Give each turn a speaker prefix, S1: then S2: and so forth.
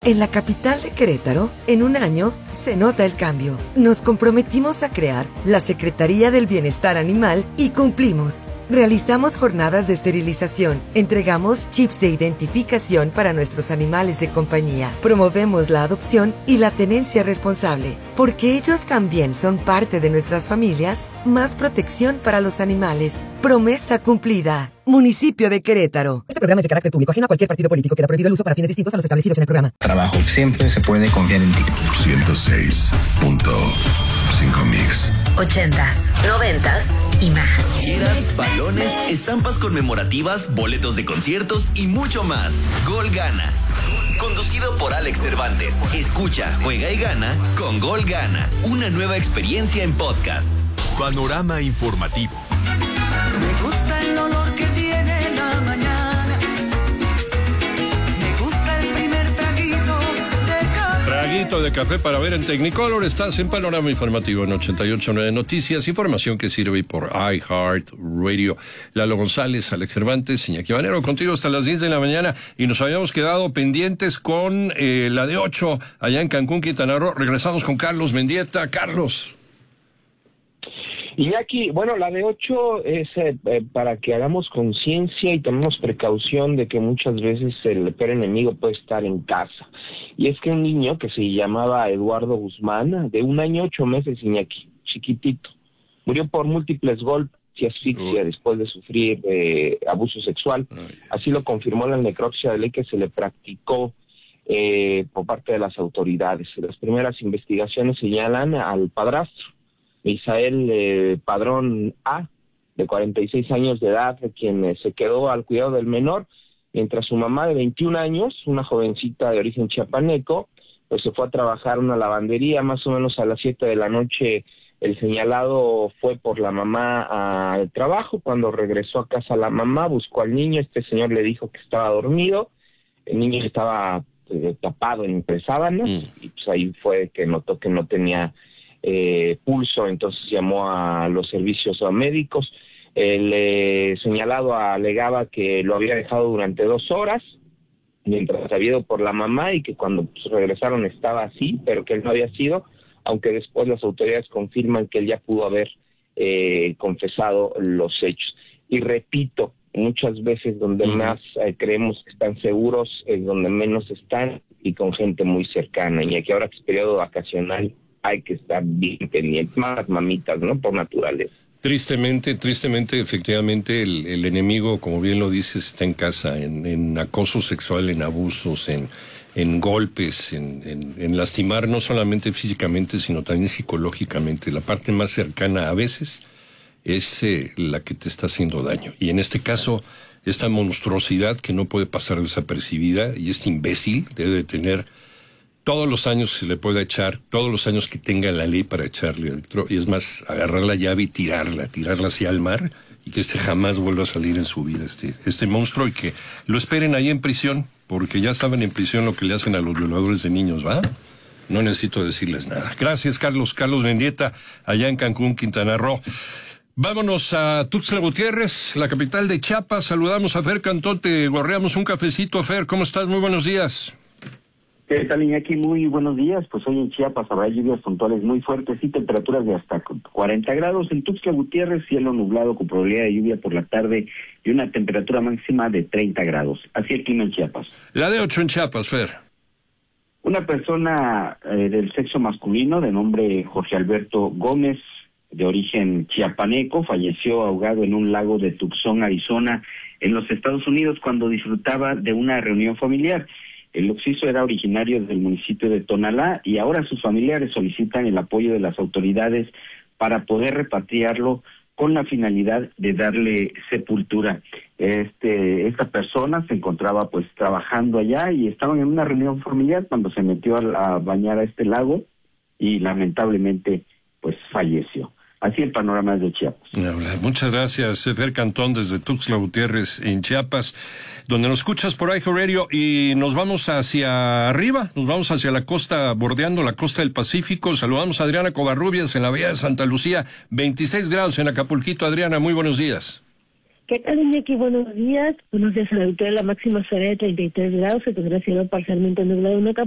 S1: En la capital de Querétaro, en un año, se nota el cambio. Nos comprometimos a crear la Secretaría del Bienestar Animal y cumplimos. Realizamos jornadas de esterilización, entregamos chips de identificación para nuestros animales de compañía, promovemos la adopción y la tenencia responsable. Porque ellos también son parte de nuestras familias, más protección para los animales. Promesa cumplida. Municipio de Querétaro. Este programa es de carácter público, ajeno a cualquier partido político. Queda prohibido el uso para fines distintos a los establecidos en el programa.
S2: Trabajo, siempre se puede confiar en ti.
S3: 106.5 Mix.
S4: 80s, 90s y más.
S5: Giras, balones, estampas conmemorativas, boletos de conciertos y mucho más. Gol Gana. Conducido por Alex Cervantes. Escucha, juega y gana con Gol Gana. Una nueva experiencia en podcast.
S3: Panorama informativo.
S6: Me gusta el olor que tiene la mañana. Me gusta el primer traguito de café.
S7: Traguito de café para ver en Technicolor. Estás en Panorama Informativo en 88.9 Noticias. Información que sirve por iHeart Radio. Lalo González, Alex Cervantes, Iñaki Manero, contigo hasta las 10 de la mañana. Y nos habíamos quedado pendientes con la de 8 allá en Cancún, Quintana Roo. Regresamos con Carlos Mendieta. Carlos.
S8: Y aquí, bueno, la de 8 es para que hagamos conciencia y tomemos precaución de que muchas veces el peor enemigo puede estar en casa. Y es que un niño que se llamaba Eduardo Guzmán, de 1 año 8 meses, Iñaki, chiquitito, murió por múltiples golpes y asfixia después de sufrir abuso sexual. Así lo confirmó la necropsia de ley que se le practicó por parte de las autoridades. Las primeras investigaciones señalan al padrastro, Misael Padrón A, de 46 años de edad, quien se quedó al cuidado del menor, mientras su mamá de 21 años, una jovencita de origen chiapaneco, pues se fue a trabajar a una lavandería. Más o menos a las 7 de la noche el señalado fue por la mamá al trabajo. Cuando regresó a casa la mamá, buscó al niño. Este señor le dijo que estaba dormido. El niño estaba tapado entre sábanas y pues ahí fue que notó que no tenía pulso, entonces llamó a los servicios médicos. El señalado alegaba que lo había dejado durante 2 horas mientras había ido por la mamá y que cuando regresaron estaba así, pero que él no había sido, aunque después las autoridades confirman que él ya pudo haber confesado los hechos. Y repito, muchas veces donde más creemos que están seguros es donde menos están, y con gente muy cercana. Y aquí ahora que es periodo vacacional hay que estar bien pendientes, más mamitas, ¿no? Por naturaleza. Tristemente,
S7: efectivamente, el enemigo, como bien lo dices, está en casa, en acoso sexual, en abusos, en golpes, en lastimar no solamente físicamente, sino también psicológicamente. La parte más cercana a veces es la que te está haciendo daño. Y en este caso, esta monstruosidad que no puede pasar desapercibida, y este imbécil debe de tener todos los años se le puede echar, todos los años que tenga la ley para echarle adentro, y es más, agarrar la llave y tirarla hacia el mar, y que jamás vuelva a salir en su vida, este monstruo, y que lo esperen ahí en prisión, porque ya saben en prisión lo que le hacen a los violadores de niños, ¿va? No necesito decirles nada. Gracias, Carlos Mendieta, allá en Cancún, Quintana Roo. Vámonos a Tuxtla Gutiérrez, la capital de Chiapas. Saludamos a Fer Cantón, te gorreamos un cafecito. Fer, ¿cómo estás? Muy buenos días.
S9: ¿Qué tal, Iñaki? Muy buenos días. Pues hoy en Chiapas habrá lluvias puntuales muy fuertes y temperaturas de hasta 40 grados. En Tuxtla Gutiérrez, cielo nublado con probabilidad de lluvia por la tarde y una temperatura máxima de 30 grados. Así el clima en Chiapas. La de 8 en Chiapas, Fer. Una persona del sexo masculino de nombre Jorge Alberto Gómez, de origen chiapaneco, falleció ahogado en un lago de Tucson, Arizona, en los Estados Unidos, cuando disfrutaba de una reunión familiar. El occiso era originario del municipio de Tonalá y ahora sus familiares solicitan el apoyo de las autoridades para poder repatriarlo con la finalidad de darle sepultura. Esta persona se encontraba pues trabajando allá y estaban en una reunión familiar cuando se metió a bañar a este lago y lamentablemente pues falleció. Así el panorama de Chiapas. Muchas gracias, Fer Cantón, desde Tuxtla Gutiérrez, en Chiapas, donde nos escuchas por iHeart Radio, y nos vamos hacia arriba, nos vamos hacia la costa, bordeando la costa del Pacífico. Saludamos a Adriana Covarrubias en la Bahía de Santa Lucía, 26 grados en Acapulquito. Adriana, muy buenos días.
S10: ¿Qué tal, Iñaki? Buenos días. Buenos días a la altura. La máxima será de 33 grados, se tendrá cielo parcialmente nublado en Acapulco.